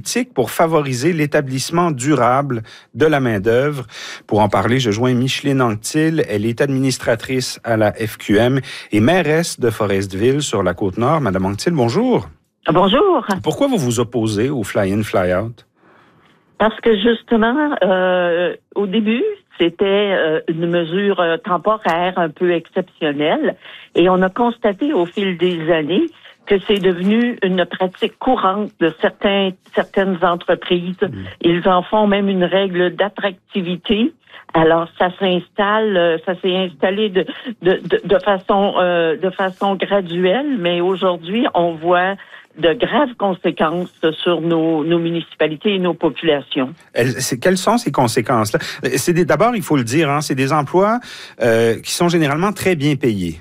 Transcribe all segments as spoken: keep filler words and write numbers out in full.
politique pour favoriser l'établissement durable de la main-d'œuvre. Pour en parler, je joins Micheline Anctil. Elle est administratrice à la F Q M et mairesse de Forestville sur la Côte-Nord. Madame Anctil, bonjour. Bonjour. Pourquoi vous vous opposez au fly-in, fly-out? Parce que justement, euh, au début, c'était euh, une mesure euh, temporaire, un peu exceptionnelle, et on a constaté au fil des années que c'est devenu une pratique courante de certains, certaines entreprises. Mmh. Ils en font même une règle d'attractivité. Alors, ça s'installe, ça s'est installé de, de, de, de façon, euh, de façon graduelle, mais aujourd'hui, on voit de graves conséquences sur nos, nos municipalités et nos populations. Elles, c'est, quelles sont ces conséquences-là? C'est des, d'abord, il faut le dire, hein, c'est des emplois euh, qui sont généralement très bien payés.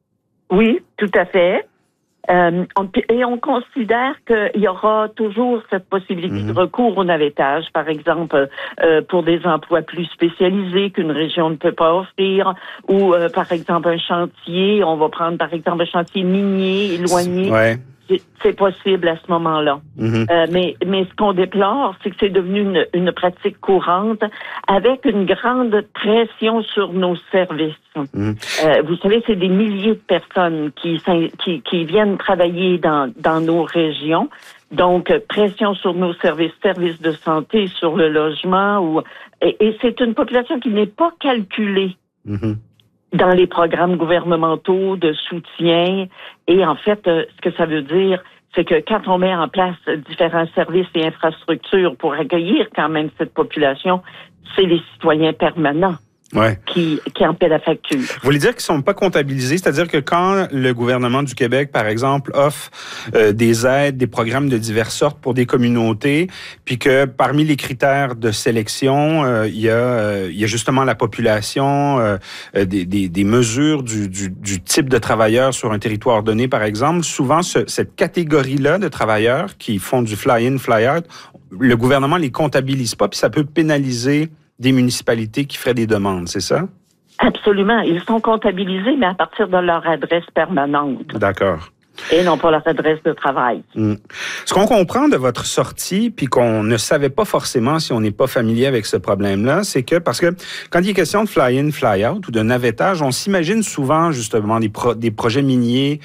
Oui, tout à fait. Euh, on, et on considère qu'il y aura toujours cette possibilité mmh. de recours au navettage, par exemple, euh, pour des emplois plus spécialisés qu'une région ne peut pas offrir, ou euh, par exemple un chantier, on va prendre par exemple un chantier minier éloigné. Ouais. C'est, c'est possible à ce moment-là. Mm-hmm. Euh, mais, mais ce qu'on déplore, c'est que c'est devenu une, une pratique courante avec une grande pression sur nos services. Mm-hmm. Euh, vous savez, c'est des milliers de personnes qui, qui, qui viennent travailler dans, dans nos régions. Donc, pression sur nos services, services de santé, sur le logement. Ou, et, et c'est une population qui n'est pas calculée. Mm-hmm. dans les programmes gouvernementaux de soutien. Et en fait, euh, ce que ça veut dire, c'est que quand on met en place différents services et infrastructures pour accueillir quand même cette population, c'est les citoyens permanents. Ouais. Qui, qui en paient la facture. Vous voulez dire qu'ils ne sont pas comptabilisés? C'est-à-dire que quand le gouvernement du Québec, par exemple, offre euh, des aides, des programmes de diverses sortes pour des communautés, puis que parmi les critères de sélection, euh, il y a, euh, il y a justement la population, euh, des, des, des mesures du, du, du type de travailleurs sur un territoire donné, par exemple, souvent ce, cette catégorie-là de travailleurs qui font du fly-in, fly-out, le gouvernement les comptabilise pas, puis ça peut pénaliser des municipalités qui feraient des demandes, c'est ça? Absolument. Ils sont comptabilisés, mais à partir de leur adresse permanente. D'accord. Et non pas leur adresse de travail. Mmh. Ce qu'on comprend de votre sortie, puis qu'on ne savait pas forcément si on n'est pas familier avec ce problème-là, c'est que, parce que quand il est question de fly-in, fly-out ou de navettage, on s'imagine souvent justement des, pro- des projets miniers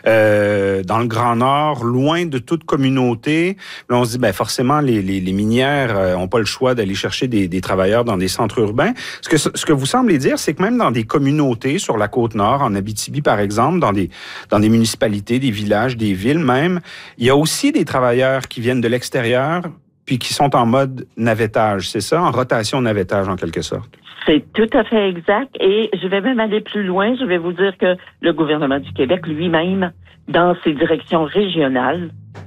euh, dans le Grand Nord, loin de toute communauté. Là, on se dit, ben forcément, les, les, les minières euh, ont pas le choix d'aller chercher des, des travailleurs dans des centres urbains. Ce que, ce que vous semblez dire, c'est que même dans des communautés sur la Côte-Nord, en Abitibi par exemple, dans des, dans des municipalités, des villages, des villes même, il y a aussi des travailleurs qui viennent de l'extérieur puis qui sont en mode navettage, c'est ça? En rotation navettage, en quelque sorte. C'est tout à fait exact. Et je vais même aller plus loin. Je vais vous dire que le gouvernement du Québec lui-même, dans ses directions régionales,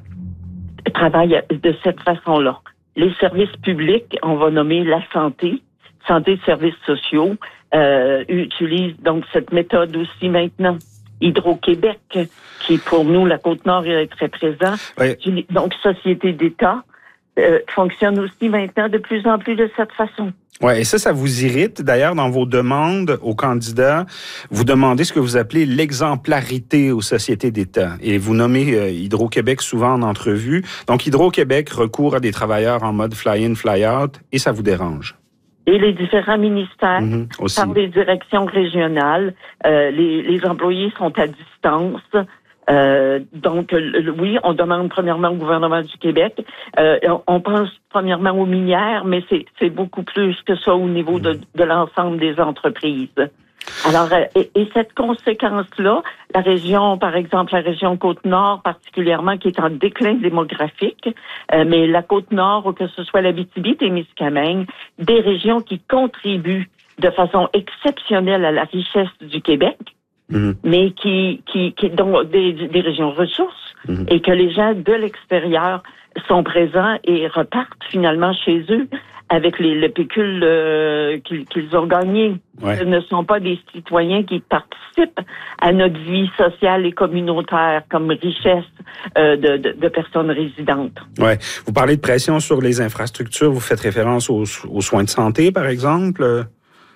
travaille de cette façon-là. Les services publics, on va nommer la santé, santé, services sociaux, euh, utilisent donc cette méthode aussi maintenant. Hydro-Québec, qui pour nous, la Côte-Nord, est très présent. Oui. Donc, Société d'État euh, fonctionne aussi maintenant de plus en plus de cette façon. Oui, et ça, ça vous irrite. D'ailleurs, dans vos demandes aux candidats, vous demandez ce que vous appelez l'exemplarité aux sociétés d'État. Et vous nommez euh, Hydro-Québec souvent en entrevue. Donc, Hydro-Québec recourt à des travailleurs en mode fly-in, fly-out, et ça vous dérange? Et les différents ministères, mmh, par les directions régionales, euh, les, les employés sont à distance. Euh, donc, le, oui, on demande premièrement au gouvernement du Québec. Euh, on, on pense premièrement aux minières, mais c'est, c'est beaucoup plus que ça au niveau de, de l'ensemble des entreprises. Alors, et, et cette conséquence-là, la région, par exemple, la région Côte-Nord particulièrement, qui est en déclin démographique, euh, mais la Côte-Nord, ou que ce soit l'Abitibi-Témiscamingue, des régions qui contribuent de façon exceptionnelle à la richesse du Québec, mmh. mais qui, qui, qui dont des, des régions ressources, mmh. et que les gens de l'extérieur sont présents et repartent finalement chez eux avec les, le pécule euh, qu'ils, qu'ils ont gagné. Ouais. Ce ne sont pas des citoyens qui participent à notre vie sociale et communautaire comme richesse euh, de, de, de personnes résidentes. Ouais. Vous parlez de pression sur les infrastructures, vous faites référence aux, aux soins de santé, par exemple?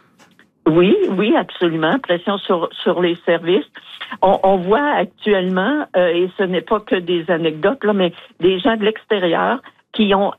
Oui, oui, absolument. Pression sur, sur les services. On, on voit actuellement, euh, et ce n'est pas que des anecdotes, là, mais des gens de l'extérieur qui ont